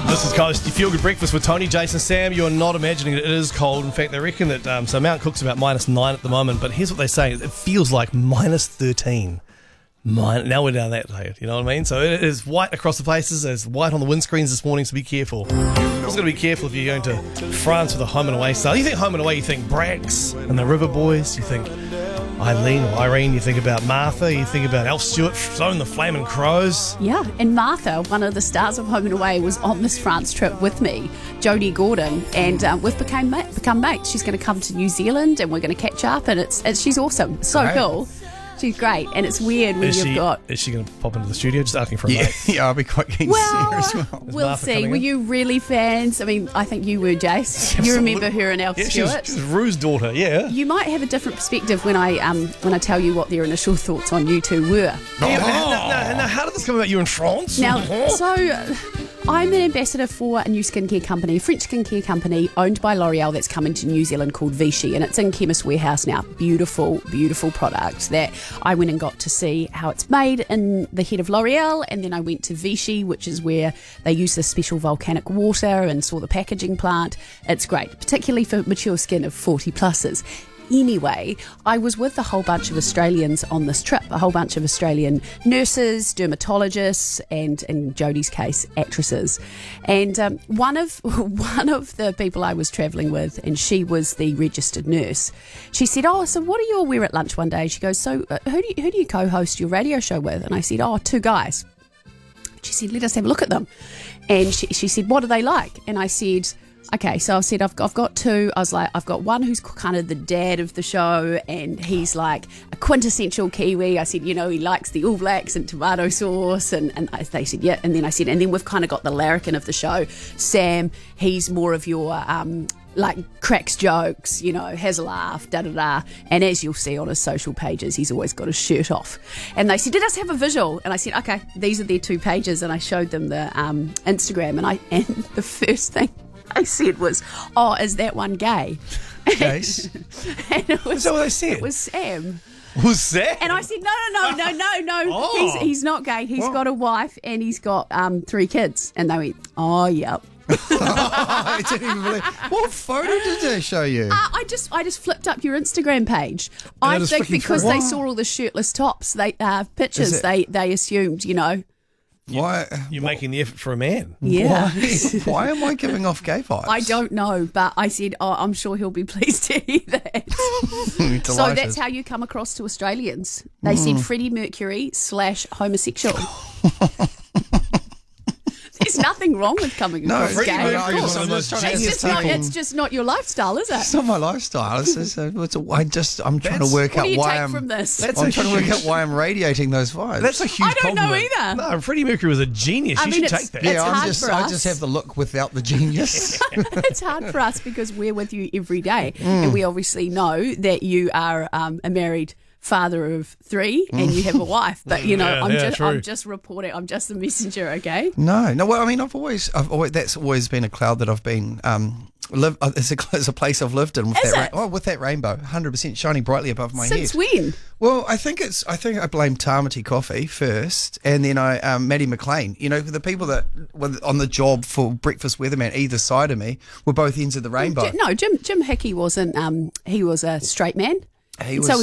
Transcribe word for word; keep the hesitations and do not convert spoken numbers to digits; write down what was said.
This is Coast. You feel good breakfast with Tony, Jason, Sam. You're not imagining it. It is cold. In fact, they reckon that um, so Mount Cook's about minus nine at the moment. But here's what they say: it feels like minus thirteen. Min- now we're down that road. You know what I mean? So it is white across the places. There's white on the windscreens this morning. So be careful. Also got to be careful if you're going to France with a home and away style. You think home and away, you think Brax and the River Boys. You think Eileen or Irene, you think about Martha, you think about Alf Stewart, Zone the Flaming Crows. Yeah, and Martha, one of the stars of Home and Away, was on this France trip with me, Jodie Gordon, and um, we've became ma- become mates. She's going to come to New Zealand and we're going to catch up, and it's, it's she's awesome, so Great. cool. She's great, and it's weird when Is you've she, got... is she going to pop into the studio? Just asking for a Yeah, mate. yeah, I'll be quite keen Well, to see her as well. we'll Martha see. coming Were in? you really fans? I mean, I think you were, Jace. You Absolutely. remember her and Alf Yeah, she was, Stewart? she was Rue's daughter, yeah. You might have a different perspective when I um when I tell you what their initial thoughts on you two were. Yeah, now, now, now, how did this come about? You in France? Now, so uh, I'm an ambassador for a new skincare company, a French skincare company owned by L'Oreal that's coming to New Zealand called Vichy, and it's in Chemist Warehouse now. Beautiful, beautiful product that I went and got to see how it's made in the head of L'Oreal, and then I went to Vichy, which is where they use this special volcanic water, and saw the packaging plant. It's great, particularly for mature skin of forty pluses. Anyway, I was with a whole bunch of Australians on this trip, a whole bunch of Australian nurses, dermatologists, and in Jodie's case, actresses. And um, one of one of the people I was travelling with, and she was the registered nurse, she said, "Oh, so what do you all wear at lunch one day?" She goes, "So uh, who do you, who do you co-host your radio show with?" And I said, "Oh, two guys." She said, "Let us have a look at them." And she, she said, "What are they like?" And I said, okay, so I said, I've got, I've got two. I was like, I've got one who's kind of the dad of the show, and he's like a quintessential Kiwi. I said, you know, he likes the All Blacks and tomato sauce. And, and I, they said, yeah. And then I said, and then we've kind of got the larrikin of the show. Sam, he's more of your... Um, like cracks jokes, you know, has a laugh, da da da. And as you'll see on his social pages, he's always got his shirt off. And they said, "Let us have a visual." And I said, "Okay, these are their two pages." And I showed them the um, Instagram, and I and the first thing I said was, "Oh, is that one gay?" Jace? And it was, Is that what they said? It was Sam. Who's that? And I said, no, no, no, no, no, no. Oh. He's, he's not gay. He's What? got a wife and he's got um, three kids. And they went, "Oh, yep." I didn't even believe. What photo did they show you? Uh, I just I just flipped up your Instagram page. And I it is think freaking because true. they What? saw all the shirtless tops, they uh, pictures, Is it- they they assumed, you know. Why? You're making the effort for a man. Yeah. Why, why am I giving off gay vibes? I don't know, but I said, oh, I'm sure he'll be pleased to hear that. Delighted. So that's how you come across to Australians. They said Freddie Mercury slash homosexual. There's nothing wrong with coming No, across Freddie gay. Mercury of was course. one of the most It's genius just, not, people. it's just not your lifestyle, is It's it? not my lifestyle. It's just, a, it's a, I just, I'm trying That's- to work What out do you why take I'm. from this? That's I'm a trying to work huge- out why I'm radiating those vibes. That's a huge I don't know compliment. either. No, Freddie Mercury was a genius. I you mean, should it's- take that. it's yeah, I'm hard just, for I us. just have the look without the genius. It's hard for us because we're with you every day, Mm. and we obviously know that you are um, a married father of three and you have a wife. But you know, Yeah, I'm yeah, just true. I'm just reporting. I'm just the messenger. Okay. No, no. Well, I mean, I've always, I've always, that's always been a cloud that I've been. Um, live. Uh, it's a, it's a place I've lived in with Is that. it? Ra- oh, with that rainbow, one hundred percent shining brightly above my Since head. when? Well, I think it's. I think I blame Tamati Coffee first, and then I um, Maddie McLean. You know, the people that were on the job for Breakfast Weatherman either side of me were both ends of the rainbow. J- No, Jim Jim Hickey wasn't. Um, he was a straight man. He And was. so